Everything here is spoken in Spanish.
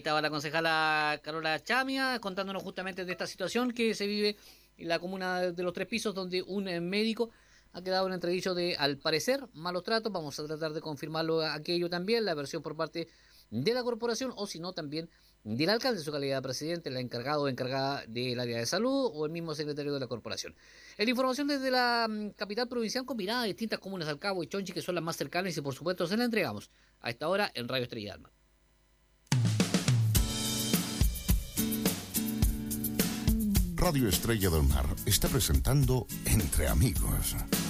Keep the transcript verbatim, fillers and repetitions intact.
estaba la concejala Carola Chamia contándonos justamente de esta situación que se vive en la comuna de Los Tres Pisos, donde un médico ha quedado en entredicho de, al parecer, malos tratos. Vamos a tratar de confirmarlo aquello también, la versión por parte de la corporación, o si no también del alcalde en su calidad de presidente, el encargado o encargada del área de salud, o el mismo secretario de la corporación. En información desde la um, capital provincial, combinada de distintas comunas, Alcabo y Chonchi, que son las más cercanas, y por supuesto se la entregamos a esta hora en Radio Estrella Alma. Radio Estrella del Mar está presentando Entre Amigos.